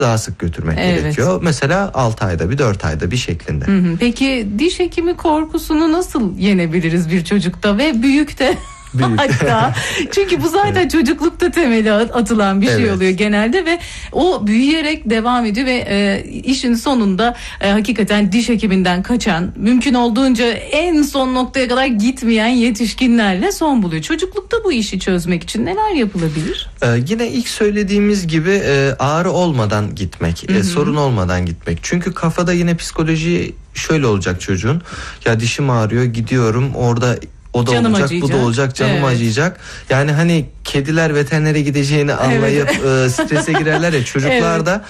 daha sık götürmek gerekiyor. Mesela 6 ayda bir, 4 ayda bir şeklinde. Peki diş hekimi korkusunu nasıl yenebiliriz bir çocukta ve büyükte? Hatta çünkü bu zaten çocuklukta temeli atılan bir şey oluyor genelde ve o büyüyerek devam ediyor ve işin sonunda hakikaten diş hekiminden kaçan, mümkün olduğunca en son noktaya kadar gitmeyen yetişkinlerle son buluyor. Çocuklukta bu işi çözmek için neler yapılabilir? Yine ilk söylediğimiz gibi ağrı olmadan gitmek, sorun olmadan gitmek. Çünkü kafada yine psikoloji şöyle olacak çocuğun. Ya dişim ağrıyor, gidiyorum, orada o da canım olacak, acıyacak. bu da olacak, canım acıyacak. Yani hani kediler veterinere gideceğini anlayıp strese girerler ya, çocuklar da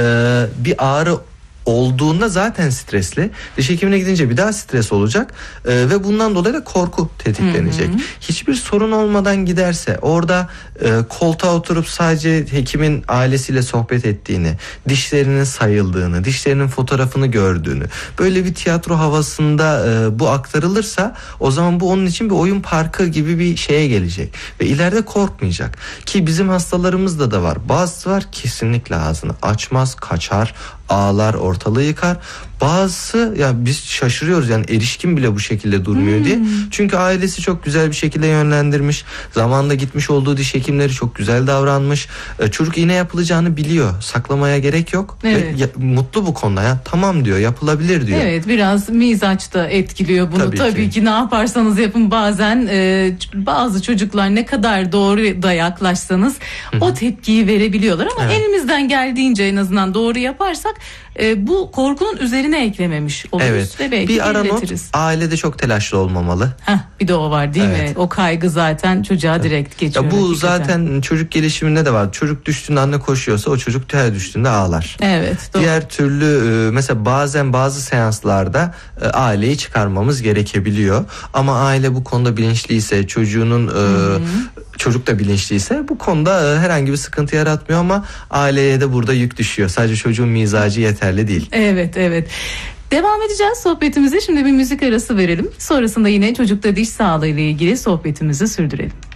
bir ağrı olduğunda zaten stresli. Diş hekimine gidince bir daha stres olacak ve bundan dolayı da korku tetiklenecek. Hiçbir sorun olmadan giderse, orada koltuğa oturup sadece hekimin ailesiyle sohbet ettiğini, dişlerinin sayıldığını, dişlerinin fotoğrafını gördüğünü, böyle bir tiyatro havasında bu aktarılırsa, o zaman bu onun için bir oyun parkı gibi bir şeye gelecek ve ileride korkmayacak. Ki bizim hastalarımızda da var. Bazısı var kesinlikle ağzını açmaz, kaçar, ağlar, ortalığı yıkar. Bazısı, ya biz şaşırıyoruz yani, erişkin bile bu şekilde durmuyor diye. Çünkü ailesi çok güzel bir şekilde yönlendirmiş. Zamanında gitmiş olduğu diş hekimleri çok güzel davranmış. Çocuk iğne yapılacağını biliyor. Saklamaya gerek yok. Ve mutlu bu konuda, ya tamam diyor, yapılabilir diyor. Evet, biraz mizaç da etkiliyor bunu. Tabii ki ne yaparsanız yapın, bazen bazı çocuklar ne kadar doğru da yaklaşsanız o tepkiyi verebiliyorlar ama elimizden geldiğince en azından doğru yaparsak bu korkunun üzerine eklememiş oluruz ve belki bir ara not, iletiriz. ailede çok telaşlı olmamalı. Bir de o var değil mi? O kaygı zaten çocuğa direkt geçiyor. Ya bu zaten çocuk gelişiminde de var. Çocuk düştüğünde anne koşuyorsa, o çocuk her düştüğünde ağlar. Evet, doğru. Diğer türlü mesela bazen bazı seanslarda aileyi çıkarmamız gerekebiliyor. Ama aile bu konuda bilinçliyse, çocuğunun çocuk da bilinçliyse bu konuda herhangi bir sıkıntı yaratmıyor ama aileye de burada yük düşüyor. Sadece çocuğun mizacı yeterli değil. Evet. Devam edeceğiz sohbetimize. Şimdi bir müzik arası verelim. Sonrasında yine çocukta diş sağlığı ile ilgili sohbetimizi sürdürelim.